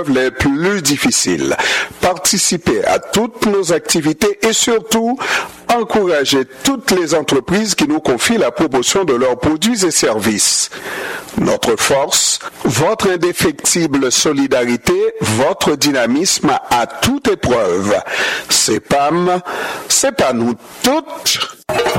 les plus difficiles. Participez à toutes nos activités et surtout, encouragez toutes les entreprises qui nous confient la promotion de leurs produits et services. Notre force, votre indéfectible solidarité, votre dynamisme à toute épreuve. CEPAM, c'est à nous toutes.